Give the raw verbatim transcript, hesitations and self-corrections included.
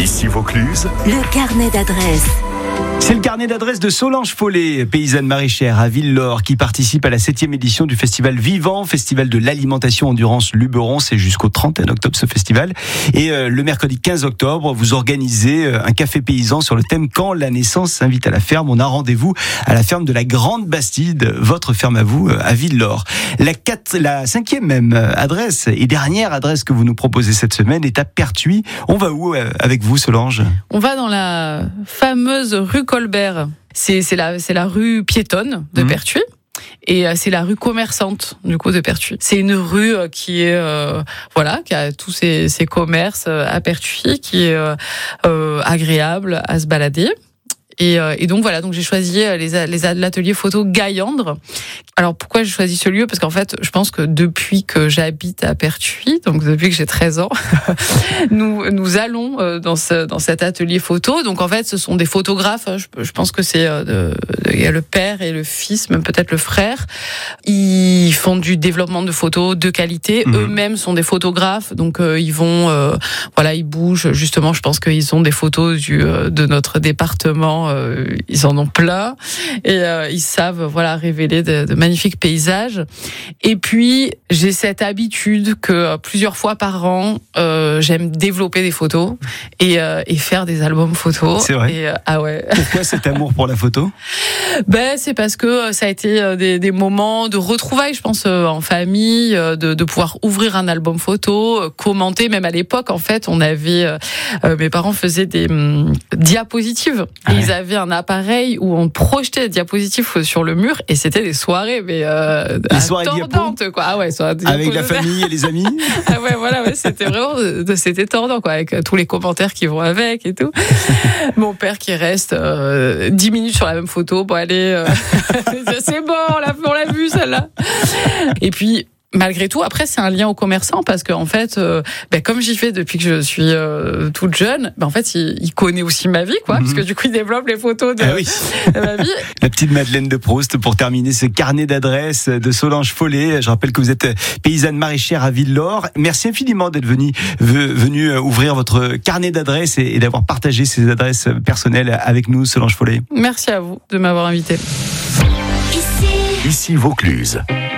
Ici Vaucluse, le carnet d'adresses. C'est le carnet d'adresses de Solange Follet, paysanne maraîchère à Villelaure, qui participe à la septième édition du festival Vivant, festival de l'alimentation endurance Luberon. C'est jusqu'au trente et un octobre ce festival. Et euh, le mercredi quinze octobre, vous organisez euh, un café paysan sur le thème Quand la naissance s'invite à la ferme. On a rendez-vous à la ferme de la Grande Bastide, votre ferme à vous, euh, à Villelaure. La, quatre, la cinquième même euh, adresse et dernière adresse que vous nous proposez cette semaine est à Pertuis. On va où euh, avec vous, Solange ? On va dans la fameuse rue Colbert. C'est, c'est, la, c'est la rue piétonne de mmh. Pertuis. Et c'est la rue commerçante du coup de Pertuis. C'est une rue qui est euh, voilà, qui a tous ses, ses commerces à Pertuis, qui est euh, euh, agréable à se balader. Et, euh, et donc voilà, donc j'ai choisi les, les l'atelier photo Gaillandre. Alors pourquoi j'ai choisi ce lieu ? Parce qu'en fait, je pense que depuis que j'habite à Pertuis, donc depuis que j'ai treize ans, nous nous allons euh, dans ce dans cet atelier photo. Donc en fait, ce sont des photographes. Je, je pense que c'est euh, il y a le père et le fils, même peut-être le frère. Ils font du développement de photos de qualité. Mmh. Eux-mêmes sont des photographes, donc euh, ils vont euh, voilà, ils bougent. Justement, je pense qu'ils ont des photos du euh, de notre département. Euh, ils en ont plein et euh, ils savent voilà révéler de, de magnifiques paysages. Et puis j'ai cette habitude que euh, plusieurs fois par an, euh, j'aime développer des photos et, euh, et faire des albums photos. C'est vrai. Et, euh, ah ouais. Pourquoi cet amour pour la photo ? Ben c'est parce que ça a été des, des moments de retrouvailles, je pense, en famille, de, de pouvoir ouvrir un album photo, commenter. Même à l'époque, en fait, on avait euh, mes parents faisaient des hum, diapositives. Et ouais. Ils avaient un appareil où on projetait des diapositives sur le mur et c'était des soirées, mais euh, des soirées tordantes, quoi. Ah ouais, soirées avec la famille et les amis. Ah ouais, voilà, ouais, c'était vraiment, c'était tordant, quoi, avec tous les commentaires qui vont avec et tout. Mon père qui reste euh, dix minutes sur la même photo, bon allez, euh, c'est bon, on l'a, on l'a vu celle-là. Et puis. Malgré tout, après, c'est un lien aux commerçants parce qu'en fait, euh, ben, comme j'y fais depuis que je suis euh, toute jeune, ben, en fait, il, il connaît aussi ma vie, quoi, mm-hmm. parce que du coup, il développe les photos de, ah oui. de ma vie. La petite Madeleine de Proust pour terminer ce carnet d'adresses de Solange Follet. Je rappelle que vous êtes paysanne maraîchère à Villelaure. Merci infiniment d'être venu, venu ouvrir votre carnet d'adresses et, et d'avoir partagé ces adresses personnelles avec nous, Solange Follet. Merci à vous de m'avoir invité. Ici Vaucluse.